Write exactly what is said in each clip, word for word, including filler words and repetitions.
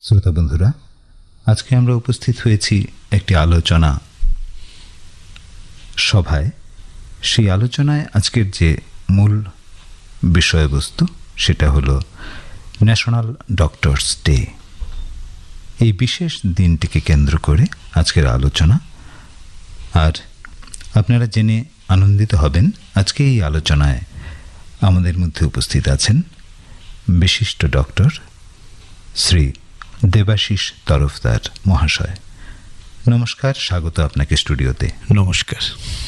শ্রোতা বন্ধুরা, আজকে আমরা উপস্থিত হয়েছি একটি আলোচনা সভায়। সেই আলোচনায় আজকের যে মূল বিষয়বস্তু সেটা হলো ন্যাশনাল ডক্টরস ডে। এই বিশেষ দিনটিকে কেন্দ্র করে আজকের আলোচনা। আর আপনারা জেনে আনন্দিত হবেন, আজকে এই আলোচনায় আমাদের মধ্যে উপস্থিত আছেন বিশিষ্ট ডক্টর শ্রী দেবাশিস তরফদার মহাশয়। নমস্কার, স্বাগত আপনাকে স্টুডিওতে। নমস্কার।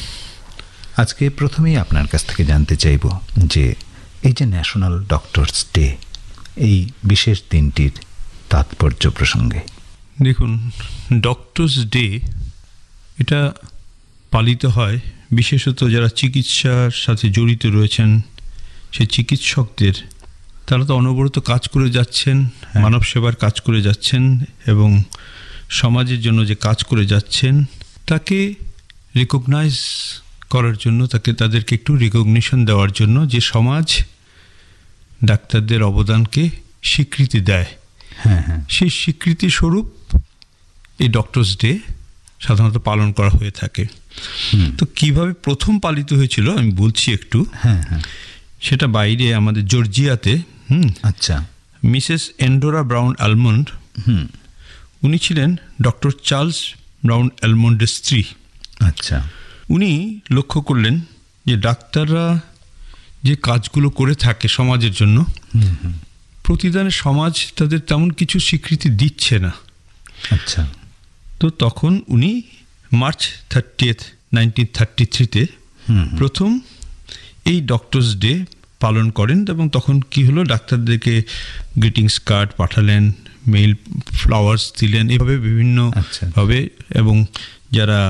আজকে প্রথমেই আপনার কাছ থেকে জানতে চাইব যে এই যে ন্যাশনাল ডক্টরস ডে, এই বিশেষ দিনটির তাৎপর্য প্রসঙ্গে। দেখুন, ডক্টরস ডে এটা পালিত হয় বিশেষত যারা চিকিৎসার সাথে জড়িত রয়েছেন সেই চিকিৎসকদের। তারা তো অনবরত কাজ করে যাচ্ছেন, মানব সেবার কাজ করে যাচ্ছেন এবং সমাজের জন্য যে কাজ করে যাচ্ছেন তাকে রিকগনাইজ করার জন্য, তাকে তাদেরকে একটু রিকগনিশন দেওয়ার জন্য যে সমাজ ডাক্তারদের অবদানকে স্বীকৃতি দেয়, হ্যাঁ হ্যাঁ সেই স্বীকৃতি স্বরূপ এই ডক্টরস ডে সাধারণত পালন করা হয়ে থাকে। তো কিভাবে প্রথম পালিত হয়েছিল আমি বলছি একটু। হ্যাঁ হ্যাঁ সেটা বাইরে আমাদের জর্জিয়াতে। হুম আচ্ছা। মিসেস এন্ডোরা ব্রাউন আলমন্ড, হুম উনি ছিলেন ডক্টর চার্লস ব্রাউন আলমন্ডের স্ত্রী। আচ্ছা। উনি লক্ষ্য করলেন যে ডাক্তাররা যে কাজগুলো করে থাকে সমাজের জন্য, হুম হুম প্রতিদানে সমাজ তাদের তেমন কিছু স্বীকৃতি দিচ্ছে না। আচ্ছা। তো তখন উনি মার্চ থার্টিয়েথ নাইনটিন থার্টি থ্রিতে হুম প্রথম এই ডক্টরস ডে পালন করেন। এবং তখন কি হলো, ডাক্তারদেরকে গ্রিটিংস কার্ড পাঠালেন, মেইল ফ্লাওয়ার্স দিলেন, এভাবে বিভিন্নভাবে। এবং যারা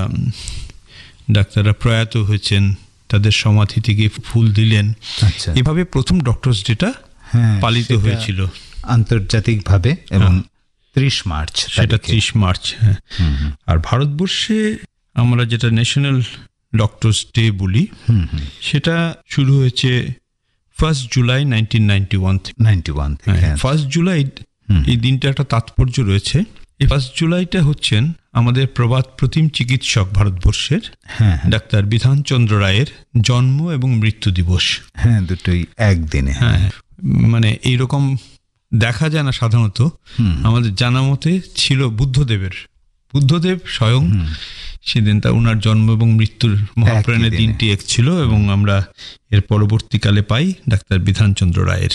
ডাক্তাররা প্রয়াত হয়েছেন তাদের সমাধি থেকে ফুল দিলেন। আচ্ছা। এভাবে প্রথম ডক্টরস ডেটা পালিত হয়েছিল আন্তর্জাতিকভাবে এবং ত্রিশ মার্চ, সেটা ত্রিশ মার্চ। হ্যাঁ। আর ভারতবর্ষে আমরা যেটা ন্যাশনাল ডক্টরস ডে বলি সেটা শুরু হয়েছে first July nineteen ninety one থেকে। নাইনটি ওয়ান ফার্স্ট জুলাই এই দিনটা একটা তাৎপর্য রয়েছে। এই ফার্স্ট জুলাইটা হচ্ছেন আমাদের প্রবাদ প্রতিম চিকিৎসক ভারতবর্ষের ডাক্তার বিধানচন্দ্র রায়ের জন্ম এবং মৃত্যু দিবস। হ্যাঁ, দুটোই একদিনে। হ্যাঁ, মানে এইরকম দেখা যায় না সাধারণত। আমাদের জানা মতে ছিল বুদ্ধদেবের, বুদ্ধদেব স্বয়ং সেদিন তা উনার জন্ম এবং মৃত্যুর মহাপ্রাণের দিনটি এক ছিল। এবং আমরা এর পরবর্তীকালে পাই ডাক্তার বিধানচন্দ্র রায়ের।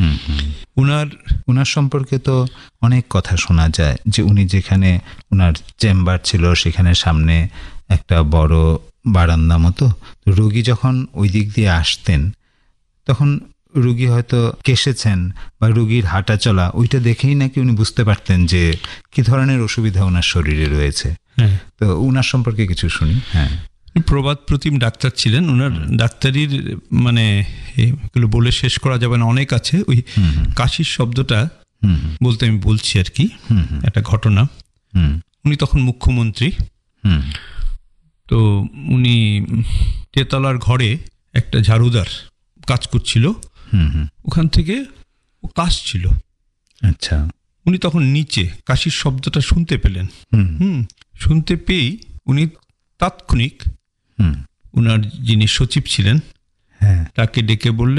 উনার উনার সম্পর্কে তো অনেক কথা শোনা যায় যে উনি যেখানে উনার চেম্বার ছিল সেখানে সামনে একটা বড় বারান্দা মতো, রোগী যখন ওই দিক দিয়ে আসতেন তখন রুগী হয়তো কেসেছেন বা রুগীর হাঁটা চলা ওইটা দেখেই নাকি উনি বুঝতে পারতেন যে কি ধরনের অসুবিধা ওনার শরীরে রয়েছে। তো উনার সম্পর্কে কিছু শুনি। হ্যাঁ, প্রবাদ প্রতিম ডাক্তার ছিলেন। উনার ডাক্তারির মানে এগুলো বলে শেষ করা যাবে না, অনেক আছে। ওই কাশির শব্দটা বলতে আমি বলছি আর কি একটা ঘটনা। উনি তখন মুখ্যমন্ত্রী। তো উনি তেতলার ঘরে একটা ঝাড়ুদার কাজ করছিল, ওখান থেকে ও কাশছিল। আচ্ছা। উনি তখন নিচে কাশির শব্দটা শুনতে পেলেন। হুম শুনতে পেয়েই উনি তাৎক্ষণিক উনার যিনি সচিব ছিলেন তাকে ডেকে বললেন